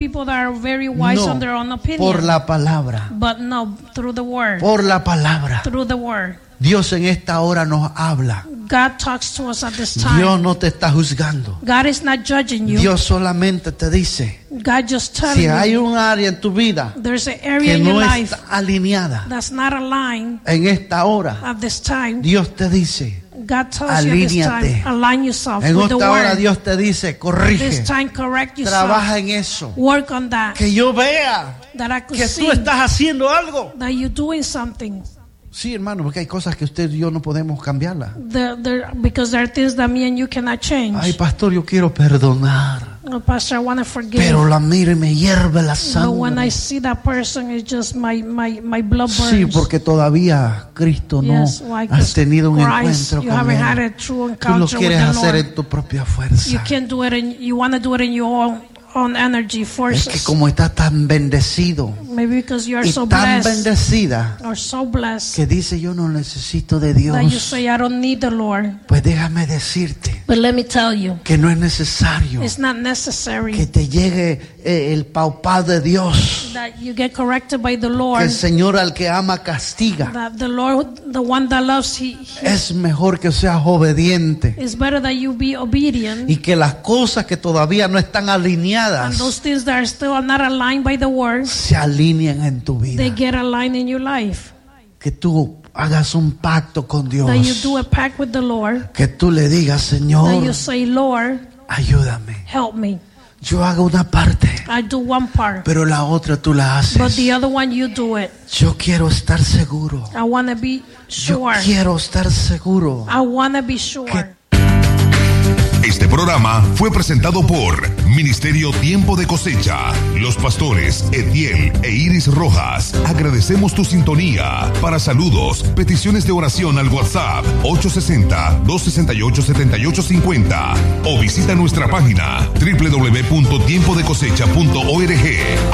people that are very wise on their own opinion. Por la palabra. But no, through the word. Por la palabra. Through the word. Dios en esta hora nos habla. God talks to us at this time. Dios no te está juzgando. God is not judging you. Dios solamente te dice, God just telling si you, hay un área en tu vida there's an area que in your no life está alineada that's not aligned en esta hora, at this time. Dios te dice, God tells you at this time, align yourself en with the esta hora word. Dios te dice, corrige, This time correct yourself. trabaja en eso, Work on that. que yo vea That I could que see tú estás haciendo algo. that you're doing something. Sí, hermano, porque hay cosas que usted y yo no podemos cambiarlas. Because there are things that me and you cannot change. Ay, pastor, yo quiero perdonar. Oh, Pastor, I want to forgive. Pero la miro y me hierve la But when I sangre. see that person, it's just my blood burns. Sí, porque todavía Cristo no Yes, why? has tenido un Christ, encuentro you con haven't had Él. a true Tú lo encounter with quieres the hacer Lord. en tu propia fuerza. You can't do it, and you want to do it in your own energy Es forces. que como estás tan bendecido Maybe because you are y so tan blessed, bendecida or so blessed, que dice yo no necesito de that you Dios, say, I don't need the Lord. pues déjame decirte But let me tell you, que no es necesario it's not necessary que te llegue el paupá de Dios, that you get corrected by the que Lord. el Señor al que ama castiga. That the Lord, the one that loves, he Es mejor que seas obediente it's better that you be obedient. y que las cosas que todavía no están And alineadas those things that are still not aligned by the word, se alineen en tu vida. they get aligned in your life. Que tú hagas un pacto con That you Dios. do a pact with the Lord. Que tú le digas, That Señor, you say, Lord, ayúdame. help me. Yo hago una parte, I do one part, pero la otra tú la but haces. the other one you do it. Yo quiero estar seguro. I want to be Yo sure. quiero estar seguro. I want to be sure. Este programa fue presentado por Ministerio Tiempo de Cosecha. Los pastores Etiel e Iris Rojas. Agradecemos tu sintonía. Para saludos, peticiones de oración al WhatsApp 860-268-7850 o visita nuestra página www.tiempodecosecha.org.